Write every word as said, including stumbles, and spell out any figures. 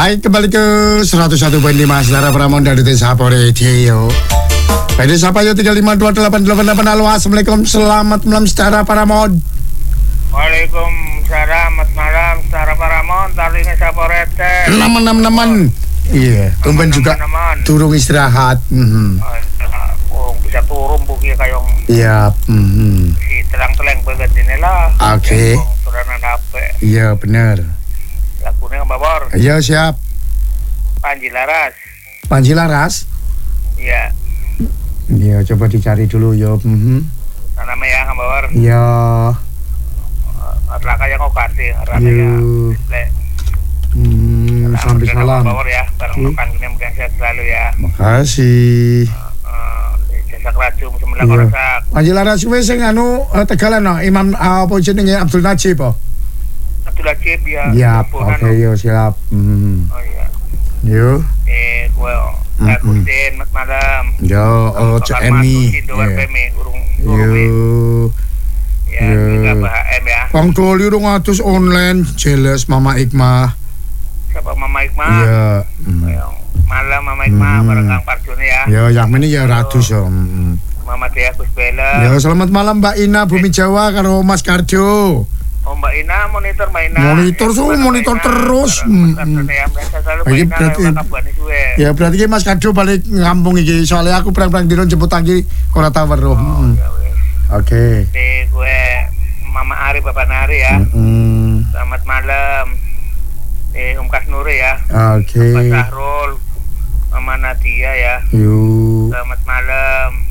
Baik, kembali ke seratus satu koma lima Saudara Paramount dari Desa Radio. Pada siapa yo tiga lima dua delapan delapan delapan. Halo, assalamualaikum, selamat malam Saudara Paramount. Waalaikumsalam, selamat malam Saudara Paramount dari Desa Porete. Naman-naman. Iya, tumben juga turun istirahat. Mhm. Oh, bisa turun buki kayong. Iya, mhm. Si terang-terang banget ini lah. Oke. Turanan H P. Iya, benar. Lakunya babor. Iya, siap. Panji Laras. Panji Laras? Iya. Iya, coba dicari dulu yo. Mhm. Nama ya babor. Iya. Atlah kayak kau kasih rata Iya. ya. Hmm, sampai salam. Babor ya, bareng makan gini mungkin sehat selalu ya. Makasih. Cesak racun semula Iya. korasak. Panji Laras kuwi sing anu eh, Tegalan no, Imam uh, apa jenenge Abdul Najib po? Abdul Najib ya. Iya, Lampunan, oke yo siap. Hmm. Oh iya. Yo. Eh, gue Mm-mm. Agustin malam. Yo, oh cek Emi. Dua Iya. Pemi urung Yo. urung. Ya, Yo. juga B H M ya. Bang Doli rong atus online jelas Mama Ikmah. Siapa Mama Ikma? Iya. Hmm. Malam Mama Ikma Mm. bareng Kang Parjun ya. Yo, yang ini ya ratus yo. Hmm. Mama Tia Kusbela. Yo, selamat malam Mbak Ina Bumi Jawa karo Mas Karjo. Oh Mbak Ina monitor Mbak Ina. Monitor, Ya, so, Mbak monitor Ina. terus. Bareng Mm, Mas Karjun ya, mereka selalu Ini Mbak Ina berarti- lewat kabuan suwe. Ya berarti ki Mas Karjo balik ngampung iki soalnya aku perang-perang dino jemput lagi ora tau weruh. Oh, Hmm. ya wes. Oke. Di gue Mama Ari Bapak Nari ya. Hmm. Selamat malam. Eh Om Kasnuri ya. Oke. Pak Sahrul, Mama Nadia ya. Yuk. Selamat malam.